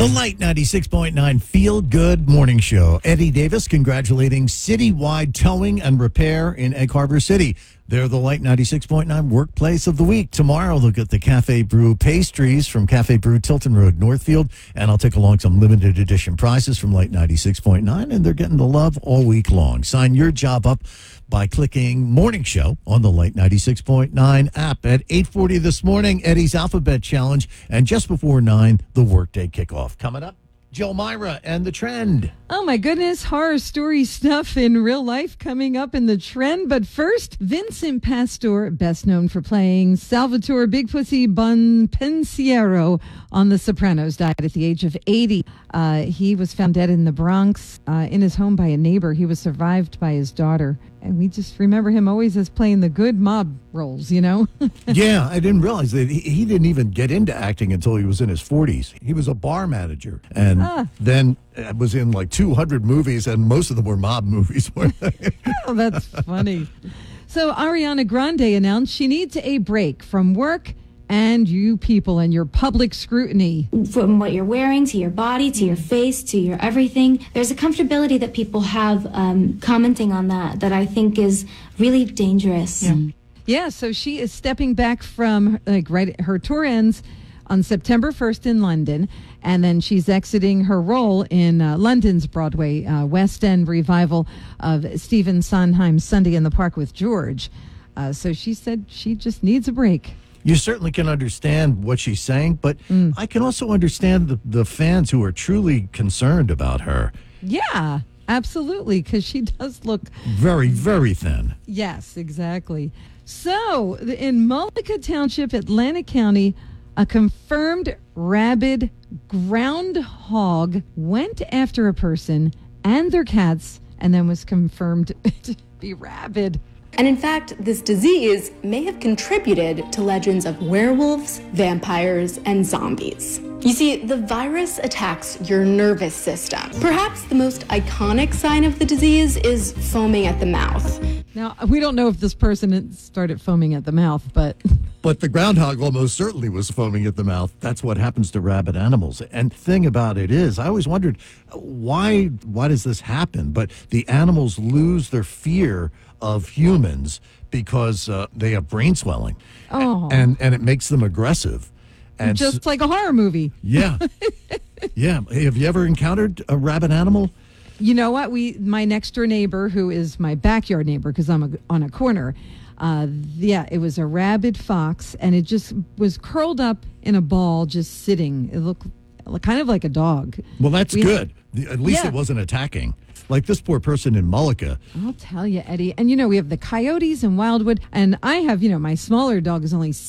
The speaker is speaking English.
The Light 96.9 Feel Good Morning Show. Eddie Davis congratulating Citywide Towing and Repair in Egg Harbor City. They're the Light 96.9 Workplace of the Week. Tomorrow they'll get the Cafe Brew pastries from Cafe Brew Tilton Road, Northfield. And I'll take along some limited edition prizes from Light 96.9. And they're getting the love all week long. Sign your job up by clicking Morning Show on the Light 96.9 app. At 8:40 this morning, Eddie's Alphabet Challenge. And just before 9, the Workday Kickoff. Coming up, Joe Myra and the Trend. Oh, my goodness. Horror story stuff in real life coming up in the Trend. But first, Vincent Pastore, best known for playing Salvatore Big Pussy Bonpensiero on The Sopranos, died at the age of 80. He was found dead in the Bronx in his home by a neighbor. He was survived by his daughter. And we just remember him always as playing the good mob roles, you know? Yeah, I didn't realize that he didn't even get into acting until he was in his 40s. He was a bar manager and then was in like 200 movies, and most of them were mob movies. Oh, that's funny. So Ariana Grande announced she needs a break from work and you people and your public scrutiny. From what you're wearing to your body, to your face, to your everything, there's a comfortability that people have commenting on that I think is really dangerous. Yeah, so she is stepping back from, her tour ends on September 1st in London, and then she's exiting her role in London's Broadway West End revival of Stephen Sondheim's Sunday in the Park with George. So she said she just needs a break. You certainly can understand what she's saying, but I can also understand the fans who are truly concerned about her. Yeah, absolutely, because she does look very, very thin. Yes, exactly. So, in Mullica Township, Atlantic County, a confirmed rabid groundhog went after a person and their cats and then was confirmed to be rabid. And in fact, this disease may have contributed to legends of werewolves, vampires, and zombies. You see, the virus attacks your nervous system. Perhaps the most iconic sign of the disease is foaming at the mouth. Now, we don't know if this person started foaming at the mouth, but... But the groundhog almost certainly was foaming at the mouth. That's what happens to rabid animals. And the thing about it is, I always wondered, why does this happen? But the animals lose their fear of humans because they have brain swelling. Oh. And it makes them aggressive. And just like a horror movie. Yeah. Yeah. Have you ever encountered a rabid animal? You know what? My next door neighbor, who is my backyard neighbor because I'm on a corner, it was a rabid fox, and it just was curled up in a ball, just sitting. It looked kind of like a dog. Well, that's good. At least it wasn't attacking. Like this poor person in Mullica. I'll tell you, Eddie. And, we have the coyotes in Wildwood, and I have, my smaller dog is only